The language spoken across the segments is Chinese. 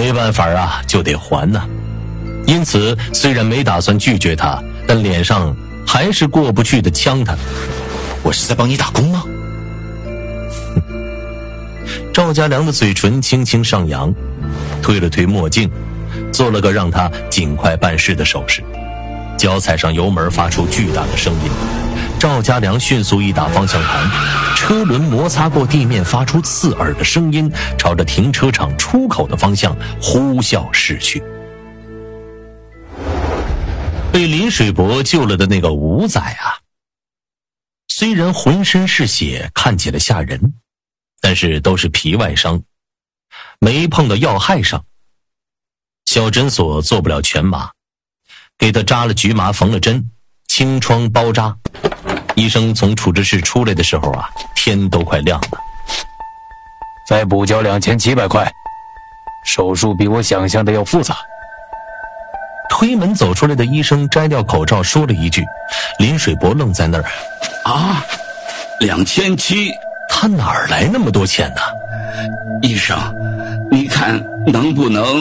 没办法啊，就得还呢。因此虽然没打算拒绝他，但脸上还是过不去的呛他： 我是在帮你打工吗？ 赵家良的嘴唇轻轻上扬，推了推墨镜，做了个让他尽快办事的手势，脚踩上油门，发出巨大的声音。赵家良迅速一打方向盘，车轮摩擦过地面，发出刺耳的声音，朝着停车场出口的方向呼啸驶去。被林水伯救了的那个吴仔啊，虽然浑身是血，看起来吓人，但是都是皮外伤，没碰到要害上。小诊所做不了全麻，给他扎了局麻，缝了针，清创包扎。医生从处置室出来的时候啊，天都快亮了。 再补交2700块，手术比我想象的要复杂。 推门走出来的医生摘掉口罩说了一句，林水伯愣在那儿。 啊，2700， 他哪儿来那么多钱呢？ 医生，你看能不能……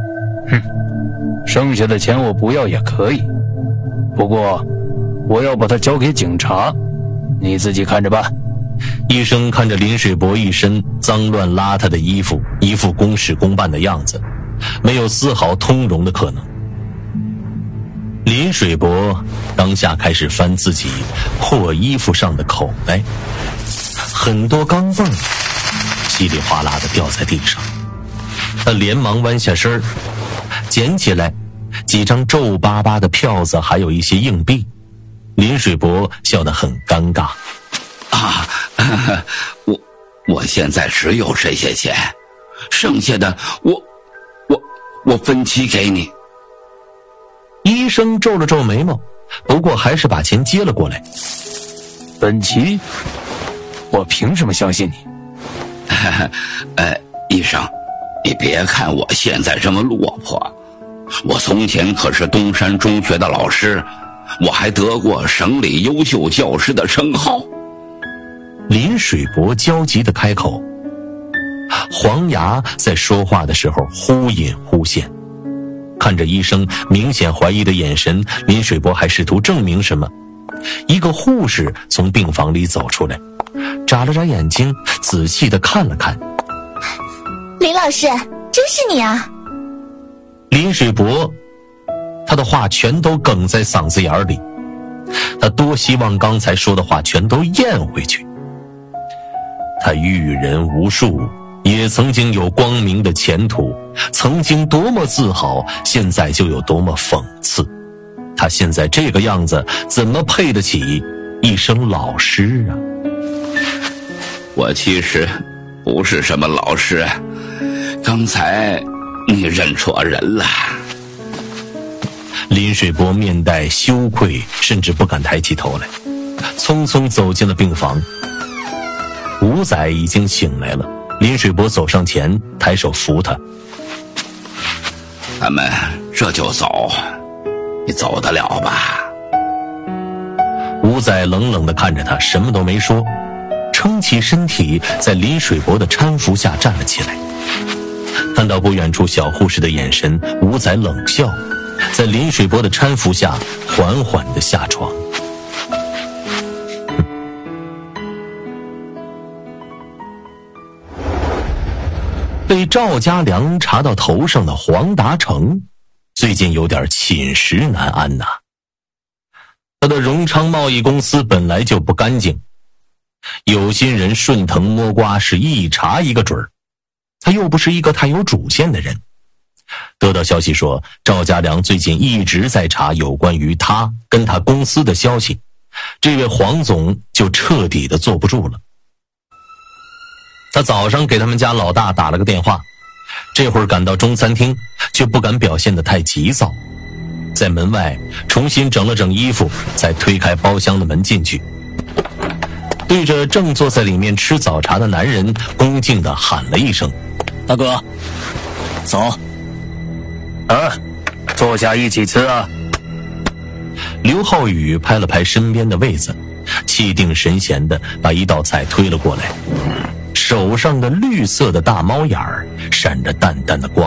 剩下的钱我不要也可以，不过我要把它交给警察，你自己看着办。 医生看着林水伯一身脏乱邋遢的衣服，一副公事公办的样子，没有丝毫通融的可能。林水伯当下开始翻自己破衣服上的口袋，很多钢镚稀里哗啦地掉在地上，他连忙弯下身捡起来几张皱巴巴的票子，还有一些硬币。林水伯笑得很尴尬。 啊，我现在只有这些钱，剩下的我分期给你。 医生皱了皱眉毛，不过还是把钱接了过来。 分期？我凭什么相信你？ 医生，你别看我现在这么落魄，我从前可是东山中学的老师，我还得过省里优秀教师的称号。 林水伯焦急地开口，黄牙在说话的时候忽隐忽现。看着医生明显怀疑的眼神，林水伯还试图证明什么。一个护士从病房里走出来，眨了眨眼睛，仔细地看了看。 林老师，真是你啊！ 林水伯，他的话全都哽在嗓子眼里，他多希望刚才说的话全都咽回去。他育人无数，也曾经有光明的前途，曾经多么自豪，现在就有多么讽刺。他现在这个样子，怎么配得起一声老师啊？ 我其实不是什么老师，刚才你认错人了。 林水伯面带羞愧，甚至不敢抬起头来，匆匆走进了病房。吴仔已经醒来了，林水伯走上前，抬手扶他。 咱们这就走，你走得了吧？ 吴仔冷冷地看着他，什么都没说，撑起身体，在林水伯的搀扶下站了起来。看到不远处小护士的眼神，吴仔冷笑，在林水伯的搀扶下缓缓地下床。被赵家良查到头上的黄达成，最近有点寝食难安呐。他的荣昌贸易公司本来就不干净，有心人顺藤摸瓜，是一查一个准儿。他又不是一个太有主见的人。得到消息说，赵家良最近一直在查有关于他跟他公司的消息，这位黄总就彻底的坐不住了。他早上给他们家老大打了个电话，这会儿赶到中餐厅，却不敢表现得太急躁，在门外重新整了整衣服，才推开包厢的门进去，对着正坐在里面吃早茶的男人恭敬地喊了一声： 大哥，走。 坐下一起吃啊。 刘浩宇拍了拍身边的位子，气定神闲地把一道菜推了过来，手上的绿色的大猫眼儿闪着淡淡的光。